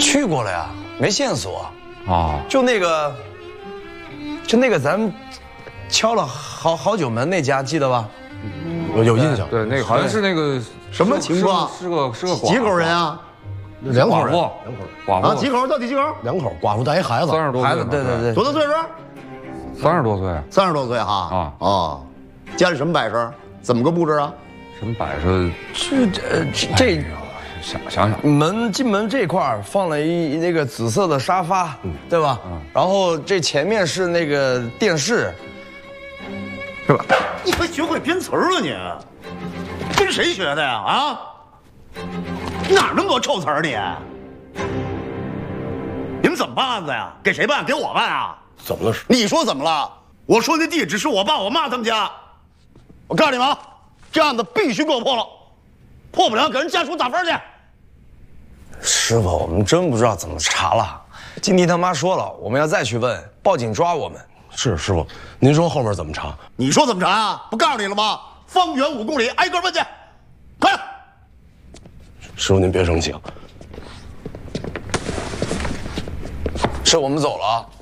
去过了呀，没线索。 啊， 就那个咱们敲了好久门那家，记得吧？ 我有印象。 对，那个好像是那个什么情况？ 是个几口人啊？ 两口人， 寡妇啊，几口？到底几口两口，寡妇带一孩子 ，30多岁， 孩子，对， 多大岁数 ？30多岁 ，30多岁哈。 啊哦，家里什么摆设？怎么个布置啊？ 什么摆设？ 这想想， 进门这块儿放了那个紫色的沙发，对吧？然后这前面是那个电视，是吧？ 你还学会编词儿了你？跟谁学的呀？啊？哪儿那么多臭词儿你？你们怎么办案子呀？给谁办？给我办啊？ 怎么了？ 你说怎么了？我说那地址是我爸我妈他们家。我告诉你们啊，这案子必须给我破了，破不了给人家属打分去。 师傅，我们真不知道怎么查了。金迪他妈说了，我们要再去问，报警抓我们。 是师傅，您说后面怎么查？ 你说怎么查啊？不告诉你了吗？方圆5公里，挨个问去，快！ 师傅您别生气啊。 是我们走了啊。